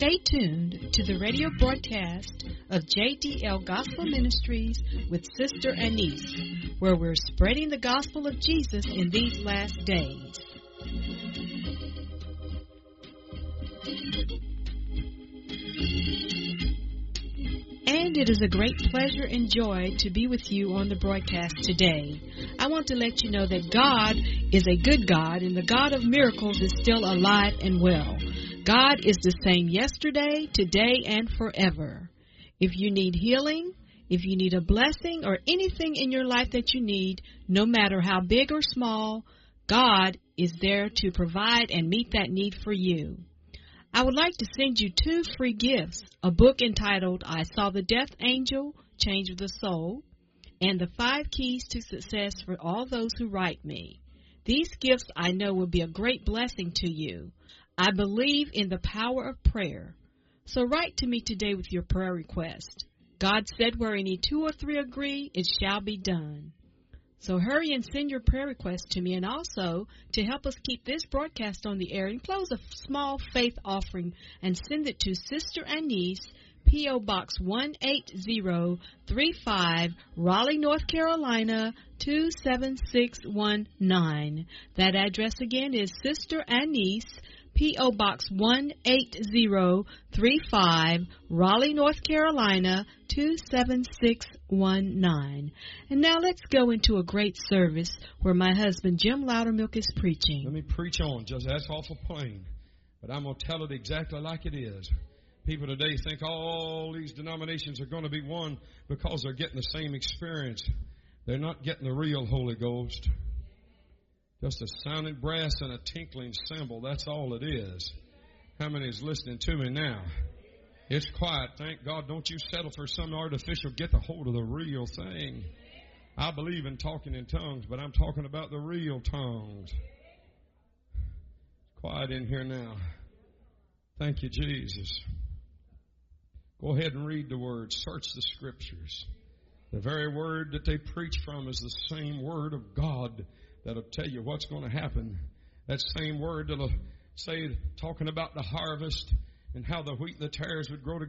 Stay tuned to the radio broadcast of JDL Gospel Ministries with Sister Anise, where we're spreading the gospel of Jesus in these last days. And it is a great pleasure and joy to be with you on the broadcast today. I want to let you know that God is a good God, and the God of miracles is still alive and well. God is the same yesterday, today, and forever. If you need healing, if you need a blessing, or anything in your life that you need, no matter how big or small, God is there to provide and meet that need for you. I would like to send you 2 free gifts, a book entitled I Saw the Death Angel Change the Soul, and the 5 Keys to Success for all those who write me. These gifts I know will be a great blessing to you. I believe in the power of prayer. So write to me today with your prayer request. God said where any 2 or 3 agree, it shall be done. So hurry and send your prayer request to me, and also to help us keep this broadcast on the air, enclose a small faith offering and send it to Sister Anise, P.O. Box 18035, Raleigh, North Carolina, 27619. That address again is Sister Anise, P.O. Box 18035, Raleigh, North Carolina, 27619. And now let's go into a great service where my husband Jim Loudermilk is preaching. Let me preach on. Just that's awful plain, but I'm going to tell it exactly like it is. People today think all these denominations are going to be one because they're getting the same experience. They're not getting the real Holy Ghost. Just a sounding brass and a tinkling cymbal. That's all it is. How many is listening to me now? It's quiet. Thank God. Don't you settle for some artificial. Get the hold of the real thing. I believe in talking in tongues, but I'm talking about the real tongues. Quiet in here now. Thank you, Jesus. Go ahead and read the Word. Search the Scriptures. The very Word that they preach from is the same Word of God that'll tell you what's going to happen. That same Word that'll say, talking about the harvest and how the wheat and the tares would grow together.